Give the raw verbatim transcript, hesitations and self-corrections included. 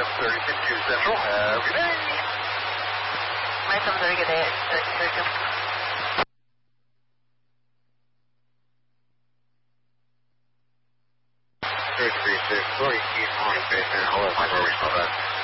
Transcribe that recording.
thirty-six two Central. Have a good day. My seven thirty, good day at thirty-six thirty-two. thirty-three six, forty, keep on space, and I'll let my rover respond back.